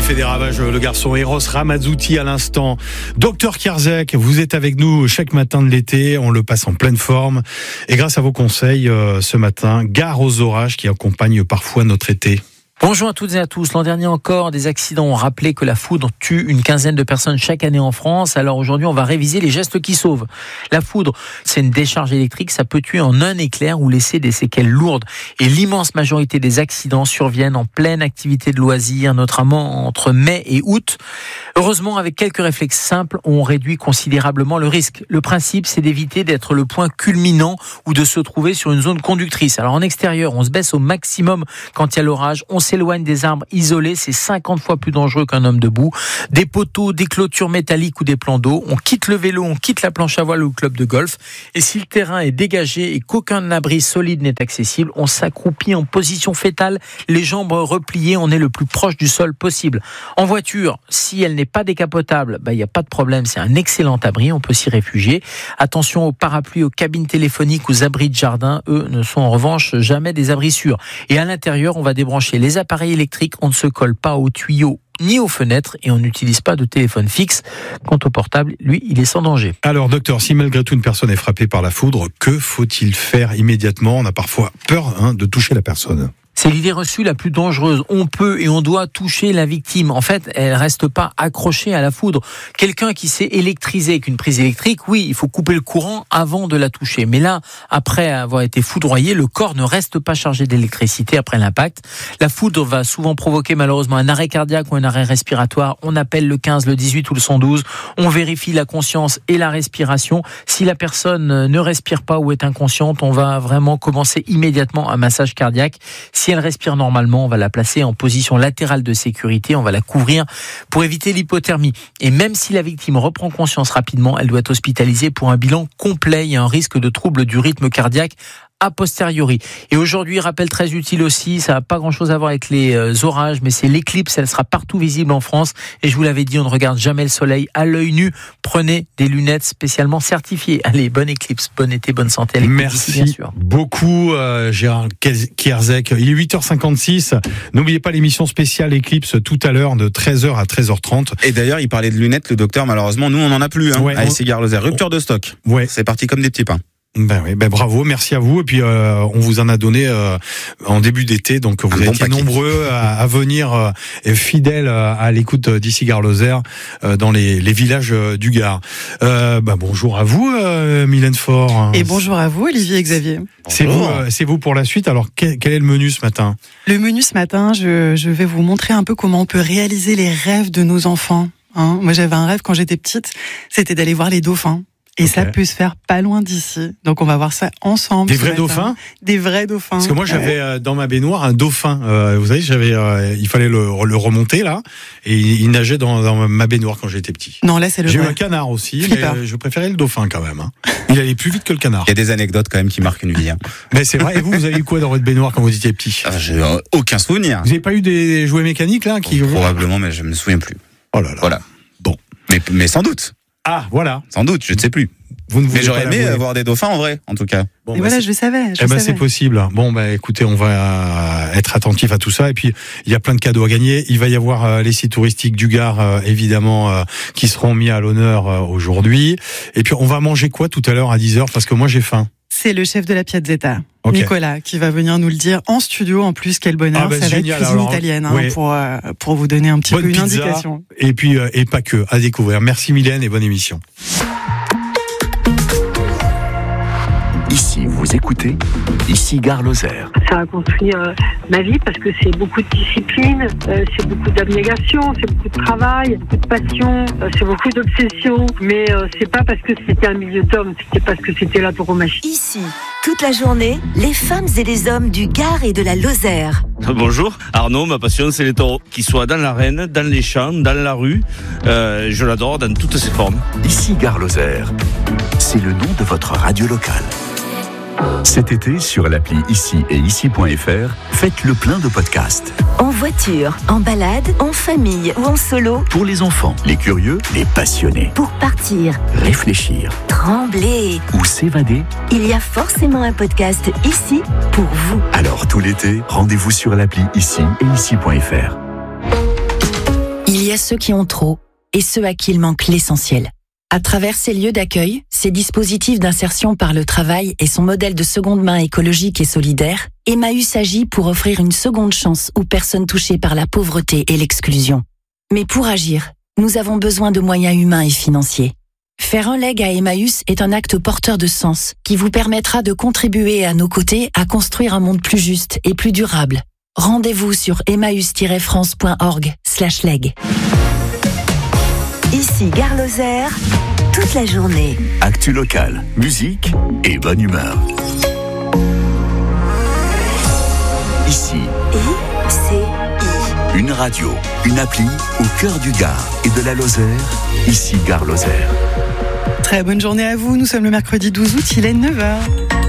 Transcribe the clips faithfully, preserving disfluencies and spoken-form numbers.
fait des ravages, le garçon Eros Ramazzotti à l'instant. Docteur Kierzek, vous êtes avec nous chaque matin de l'été, on le passe en pleine forme. Et grâce à vos conseils, euh, ce matin, gare aux orages qui accompagnent parfois notre été. Bonjour à toutes et à tous. L'an dernier encore, des accidents ont rappelé que la foudre tue une quinzaine de personnes chaque année en France. Alors aujourd'hui, on va réviser les gestes qui sauvent. La foudre, c'est une décharge électrique. Ça peut tuer en un éclair ou laisser des séquelles lourdes. Et l'immense majorité des accidents surviennent en pleine activité de loisirs, notamment entre mai et août. Heureusement, avec quelques réflexes simples, on réduit considérablement le risque. Le principe, c'est d'éviter d'être le point culminant ou de se trouver sur une zone conductrice. Alors en extérieur, on se baisse au maximum quand il y a l'orage. On s'éloigne des arbres isolés, c'est cinquante fois plus dangereux qu'un homme debout. Des poteaux, des clôtures métalliques ou des plans d'eau. On quitte le vélo, on quitte la planche à voile ou le club de golf. Et si le terrain est dégagé et qu'aucun abri solide n'est accessible, on s'accroupit en position fétale, les jambes repliées, on est le plus proche du sol possible. En voiture, si elle n'est pas décapotable, bah, il n'y a pas de problème, c'est un excellent abri, on peut s'y réfugier. Attention aux parapluies, aux cabines téléphoniques, aux abris de jardin, eux ne sont en revanche jamais des abris sûrs. Et à l'intérieur, on va débrancher les appareils électriques, on ne se colle pas aux tuyaux ni aux fenêtres et on n'utilise pas de téléphone fixe. Quant au portable, lui, il est sans danger. Alors docteur, si malgré tout une personne est frappée par la foudre, que faut-il faire immédiatement ? On a parfois peur hein, de toucher la personne. C'est l'idée reçue la plus dangereuse. On peut et on doit toucher la victime. En fait, elle reste pas accrochée à la foudre. Quelqu'un qui s'est électrisé avec une prise électrique, oui, il faut couper le courant avant de la toucher. Mais là, après avoir été foudroyé, le corps ne reste pas chargé d'électricité après l'impact. La foudre va souvent provoquer malheureusement un arrêt cardiaque ou un arrêt respiratoire. On appelle le quinze, le dix-huit ou le cent douze. On vérifie la conscience et la respiration. Si la personne ne respire pas ou est inconsciente, on va vraiment commencer immédiatement un massage cardiaque. Si elle respire normalement, on va la placer en position latérale de sécurité, on va la couvrir pour éviter l'hypothermie. Et même si la victime reprend conscience rapidement, elle doit être hospitalisée pour un bilan complet. Il y a un risque de trouble du rythme cardiaque a posteriori. Et aujourd'hui, rappel très utile aussi, ça n'a pas grand-chose à voir avec les euh, orages, mais c'est l'éclipse, elle sera partout visible en France. Et je vous l'avais dit, on ne regarde jamais le soleil à l'œil nu. Prenez des lunettes spécialement certifiées. Allez, bonne éclipse, bon été, bonne santé. Merci bien sûr. beaucoup euh, Gérard Kierzek. Il est huit heures cinquante-six. N'oubliez pas l'émission spéciale Éclipse tout à l'heure de treize heures à treize heures trente. Et d'ailleurs, il parlait de lunettes, le docteur, malheureusement, nous on n'en a plus hein, ouais, à ici Gare Lozère. Rupture de stock. Ouais. C'est parti comme des petits pains. Ben oui, ben bravo, merci à vous. Et puis euh, on vous en a donné euh, en début d'été, donc vous Un avez bon été paquet. nombreux à, à venir euh, et fidèles à l'écoute d'ici Gare Lozère euh, dans les, les villages du Gard. Euh, ben bonjour à vous, euh, Mylène Faure. Et bonjour à vous, Olivier et Xavier. C'est vous, euh, c'est vous pour la suite. Alors quel, quel est le menu ce matin ? Le menu ce matin, je, je vais vous montrer un peu comment on peut réaliser les rêves de nos enfants. Hein, moi, j'avais un rêve quand j'étais petite, c'était d'aller voir les dauphins. Et okay. Ça peut se faire pas loin d'ici. Donc on va voir ça ensemble. Des vrais matin. dauphins ? Des vrais dauphins. Parce que moi j'avais ouais. euh, dans ma baignoire un dauphin. Euh, vous savez, j'avais, euh, il fallait le, le remonter là, et il, il nageait dans, dans ma baignoire quand j'étais petit. Non, là c'est le. J'ai vrai. eu un canard aussi, Flipper. mais je préférais le dauphin quand même. Hein. Il allait plus vite que le canard. Il y a des anecdotes quand même qui marquent une vie. Hein. Mais c'est vrai. Et vous, vous avez eu quoi dans votre baignoire quand vous étiez petit ? ah, J'ai euh, aucun souvenir. Vous n'avez pas eu des jouets mécaniques là qui... oh, Probablement, mais je me souviens plus. Oh là là. Voilà. Bon, mais mais sans doute. Ah voilà. Sans doute, je ne sais plus. Vous ne mais j'aurais aimé avoir des dauphins en vrai, en tout cas. Bon, et bah, voilà, c'est... je le savais. Je eh ben savais. C'est possible. Bon, bah écoutez, on va être attentif à tout ça. Et puis, il y a plein de cadeaux à gagner. Il va y avoir euh, les sites touristiques du Gard, euh, évidemment, euh, qui seront mis à l'honneur euh, aujourd'hui. Et puis, on va manger quoi tout à l'heure à dix heures ? Parce que moi, j'ai faim. C'est le chef de la Piazzetta, okay. Nicolas, qui va venir nous le dire en studio. En plus, quel bonheur, ah ben, ça va génial, être cuisine alors, italienne, hein, oui. pour, euh, pour vous donner un petit bonne peu une pizza, indication. Et puis, euh, et pas que, à découvrir. Merci Mylène et bonne émission. Ici, vous écoutez, ici Gare Lozère. Ça a construit euh, ma vie parce que c'est beaucoup de discipline, euh, c'est beaucoup d'abnégation, c'est beaucoup de travail, beaucoup de passion, euh, c'est beaucoup d'obsession. Mais euh, c'est pas parce que c'était un milieu d'hommes, c'était parce que c'était la tauromachie. Ici, toute la journée, les femmes et les hommes du Gard et de la Lozère. Bonjour, Arnaud, ma passion c'est les taureaux. Qu'ils soient dans l'arène, dans les champs, dans la rue, euh, je l'adore dans toutes ses formes. Ici Gare Lozère, c'est le nom de votre radio locale. Cet été, sur l'appli Ici et ici point f r, faites le plein de podcasts. En voiture, en balade, en famille ou en solo. Pour les enfants, les curieux, les passionnés. Pour partir, réfléchir, trembler ou s'évader. Il y a forcément un podcast ici pour vous. Alors tout l'été, rendez-vous sur l'appli Ici et ici point f r. Il y a ceux qui ont trop et ceux à qui il manque l'essentiel. À travers ces lieux d'accueil, ces dispositifs d'insertion par le travail et son modèle de seconde main écologique et solidaire, Emmaüs agit pour offrir une seconde chance aux personnes touchées par la pauvreté et l'exclusion. Mais pour agir, nous avons besoin de moyens humains et financiers. Faire un leg à Emmaüs est un acte porteur de sens qui vous permettra de contribuer à nos côtés à construire un monde plus juste et plus durable. Rendez-vous sur emmaüs tiret france point org slash leg. Ici Gare Lozère, toute la journée. Actu locale, musique et bonne humeur. Ici. I C I. Une radio, une appli au cœur du Gard et de la Lozère. Ici Gare Lozère. Très bonne journée à vous. Nous sommes le mercredi douze août, il est neuf heures.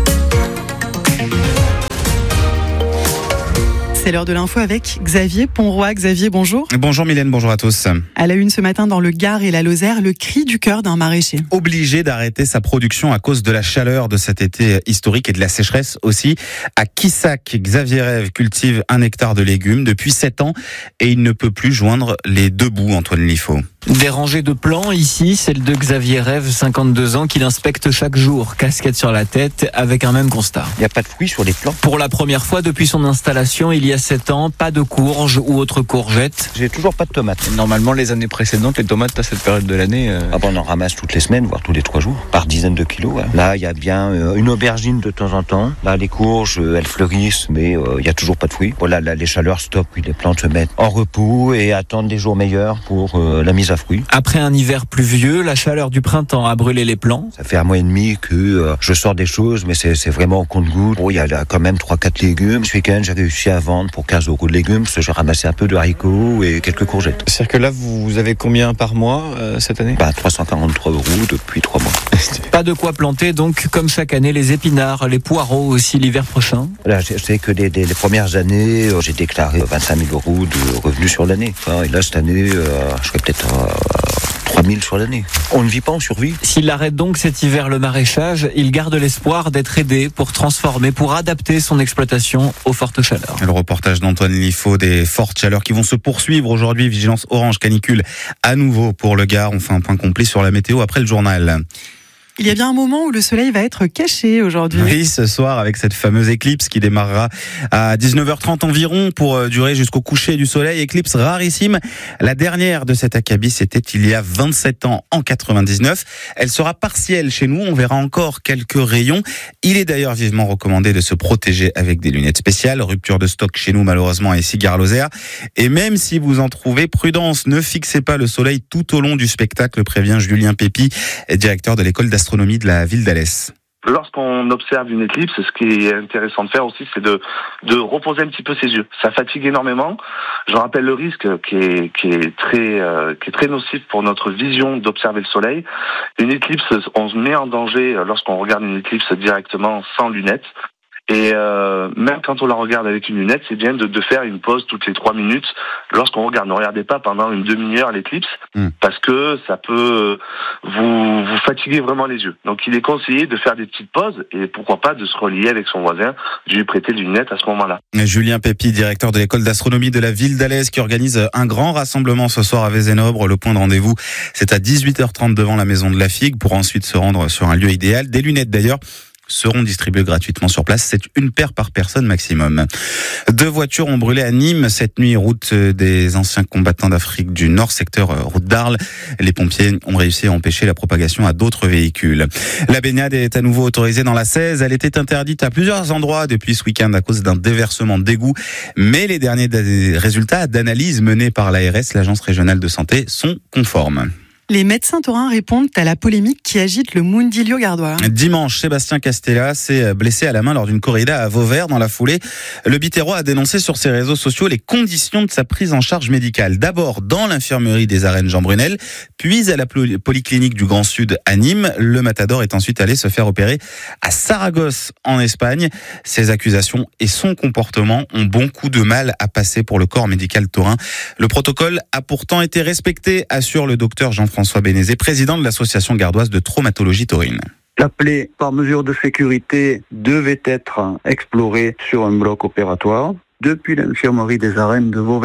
C'est l'heure de l'info avec Xavier Ponroy. Xavier, bonjour. Bonjour Mylène, bonjour à tous. À la une ce matin dans le Gard et la Lozère, le cri du cœur d'un maraîcher. Obligé d'arrêter sa production à cause de la chaleur de cet été historique et de la sécheresse aussi. À Quissac, Xavier Rêve cultive un hectare de légumes depuis sept ans et il ne peut plus joindre les deux bouts, Antoine Liffaut. Des rangées de plants ici, celle de Xavier Rêve, cinquante-deux ans, qu'il inspecte chaque jour, casquette sur la tête, avec un même constat. Il n'y a pas de fruits sur les plants. Pour la première fois depuis son installation, il y a sept ans, pas de courges ou autres courgettes. J'ai toujours pas de tomates. Normalement, les années précédentes, les tomates à cette période de l'année... Euh... Ah bon, on en ramasse toutes les semaines, voire tous les trois jours, par dizaines de kilos. Hein. Là, il y a bien euh, une aubergine de temps en temps. Là, les courges, euh, elles fleurissent, mais euh, il y a toujours pas de fruits. Voilà, là, les chaleurs stoppent, puis les plantes se mettent en repos et attendent des jours meilleurs pour euh, la mise à fruit. Après un hiver pluvieux, la chaleur du printemps a brûlé les plants. Ça fait un mois et demi que euh, je sors des choses, mais c'est, c'est vraiment au compte-gouttes. Oh, il y a là, quand même trois quatre légumes. Ce week-end, j'ai réussi à vendre pour quinze euros de légumes, parce que j'ai ramassé un peu de haricots et quelques courgettes. C'est-à-dire que là, vous avez combien par mois euh, cette année ? Bah, trois cent quarante-trois euros depuis trois mois. Pas de quoi planter, donc, comme chaque année, les épinards, les poireaux aussi l'hiver prochain. Là, je sais que les, les, les premières années, euh, j'ai déclaré vingt-cinq mille euros de revenus sur l'année. Enfin, et là, cette année, euh, je serais peut-être à trois mille sur l'année. On ne vit pas en survie. S'il arrête donc cet hiver le maraîchage, il garde l'espoir d'être aidé pour transformer, pour adapter son exploitation aux fortes chaleurs. Le reportage d'Antoine Liffaut, des fortes chaleurs qui vont se poursuivre aujourd'hui. Vigilance orange canicule à nouveau pour le Gard. On fait un point complet sur la météo après le journal. Il y a bien un moment où le soleil va être caché aujourd'hui. Oui, ce soir avec cette fameuse éclipse qui démarrera à dix-neuf heures trente environ pour durer jusqu'au coucher du soleil. Éclipse rarissime. La dernière de cet acabit, c'était il y a vingt-sept ans, en quatre-vingt-dix-neuf. Elle sera partielle chez nous. On verra encore quelques rayons. Il est d'ailleurs vivement recommandé de se protéger avec des lunettes spéciales. Rupture de stock chez nous, malheureusement, ici, Gare Lozère. Et même si vous en trouvez, prudence, ne fixez pas le soleil tout au long du spectacle, prévient Julien Pépi, directeur de l'école d'astronomie de la ville d'Alès. Lorsqu'on observe une éclipse, ce qui est intéressant de faire aussi, c'est de, de reposer un petit peu ses yeux. Ça fatigue énormément. Je rappelle le risque qui est, qui est très, euh, qui est très nocif pour notre vision d'observer le soleil. Une éclipse, on se met en danger lorsqu'on regarde une éclipse directement sans lunettes. Et euh, même quand on la regarde avec une lunette, c'est bien de, de faire une pause toutes les trois minutes. Lorsqu'on regarde, ne regardez pas pendant une demi-heure l'éclipse, mmh. parce que ça peut vous, vous fatiguer vraiment les yeux. Donc il est conseillé de faire des petites pauses et pourquoi pas de se relier avec son voisin, de lui prêter des lunettes à ce moment-là. Julien Pépi, directeur de l'école d'astronomie de la ville d'Alès, qui organise un grand rassemblement ce soir à Vézénobre. Le point de rendez-vous, c'est à dix-huit heures trente devant la maison de la Figue pour ensuite se rendre sur un lieu idéal. Des lunettes d'ailleurs seront distribués gratuitement sur place. C'est une paire par personne maximum. Deux voitures ont brûlé à Nîmes cette nuit, route des anciens combattants d'Afrique du Nord, secteur route d'Arles. Les pompiers ont réussi à empêcher la propagation à d'autres véhicules. La baignade est à nouveau autorisée dans la Cèze. Elle était interdite à plusieurs endroits depuis ce week-end à cause d'un déversement d'égout. Mais les derniers résultats d'analyse menés par l'A R S, l'Agence régionale de santé, sont conformes. Les médecins taurins répondent à la polémique qui agite le Mundilio gardois. Dimanche, Sébastien Castella s'est blessé à la main lors d'une corrida à Vauvert. Dans la foulée, le Biterrois a dénoncé sur ses réseaux sociaux les conditions de sa prise en charge médicale. D'abord dans l'infirmerie des Arènes Jean Brunel, puis à la polyclinique du Grand Sud à Nîmes. Le Matador est ensuite allé se faire opérer à Saragosse en Espagne. Ses accusations et son comportement ont beaucoup de mal à passer pour le corps médical taurin. Le protocole a pourtant été respecté, assure le docteur Jean-François François Bénézé, président de l'association gardoise de traumatologie taurine. La plaie, par mesure de sécurité, devait être explorée sur un bloc opératoire. Depuis l'infirmerie des Arènes de Vauvert,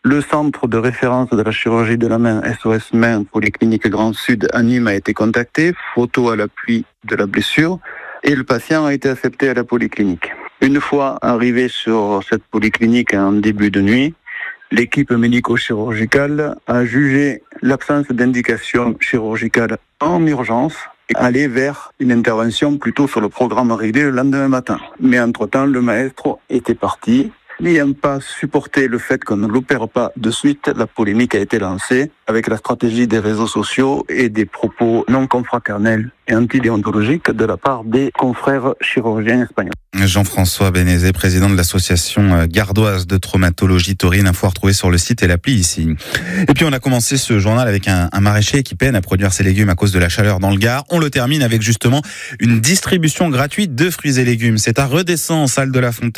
Le centre de référence de la chirurgie de la main, S O S Main, Polyclinique Grand Sud à Nîmes, a été contacté, photo à l'appui de la blessure, et le patient a été accepté à la polyclinique. Une fois arrivé sur cette polyclinique en début de nuit, l'équipe médico-chirurgicale a jugé l'absence d'indication chirurgicale en urgence et aller vers une intervention plutôt sur le programme réglé le lendemain matin. Mais entre-temps, le maestro était parti. N'ayant pas supporté le fait qu'on ne l'opère pas de suite, la polémique a été lancée avec la stratégie des réseaux sociaux et des propos non confraternels et antidéontologiques de la part des confrères chirurgiens espagnols. Jean-François Bénézet, président de l'association gardoise de traumatologie taurine, info à retrouver sur le site et l'appli ici. Et puis on a commencé ce journal avec un, un maraîcher qui peine à produire ses légumes à cause de la chaleur dans le Gard. On le termine avec justement une distribution gratuite de fruits et légumes. C'est à Redescend, en salle de la Fontaine.